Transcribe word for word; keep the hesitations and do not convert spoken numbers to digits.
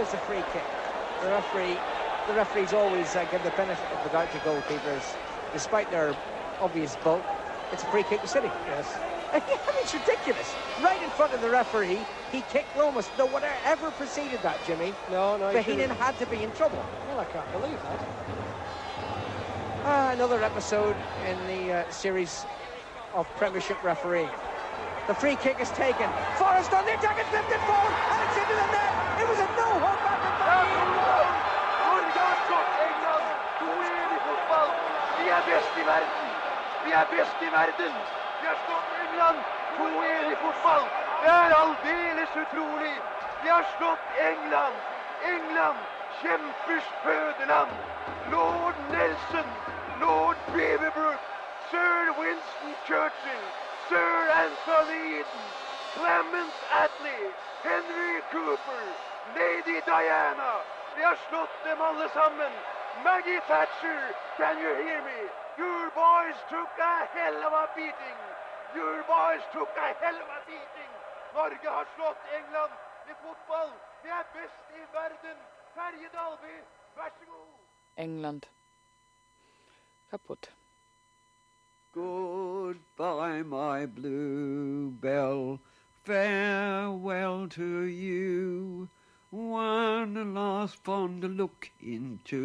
is a free kick. The referee, the referees always uh, give the benefit of the doubt to goalkeepers, despite their obvious bulk. It's a free kick to City. Yes. I mean, it's ridiculous. Right in front of the referee, he kicked Lomas. No one ever preceded that, Jimmy. No, no. Bahinin had to be in trouble. Well, I can't believe that. Ah, another episode in the uh, series of Premiership refereeing. The free kick is taken. Forrest on the attack and flipped it forward, and it's into the net. It was a no-hook back at Bahinin. Norge har slått England to en i fotball. Vi er best i verden. Vi er best i verden. Vi har slått England to en i fotball. Det er aldeles utrolig. Vi har slått England. England, kjempers fødeland. Lord Nelson, Lord Beaverbrook, Sir Winston Churchill, Sir Anthony Eden, Clement Attlee, Henry Cooper, Lady Diana. Vi har slått dem alle sammen. Maggie Thatcher, can you hear me? Your boys took a hell of a beating. Your boys took a hell of a beating. Norge har slått England i fotball. Vi er best i verden. Terje Dalby, vær så god. England. Kaputt. Goodbye, my bluebell. Farewell to you. One last fond look into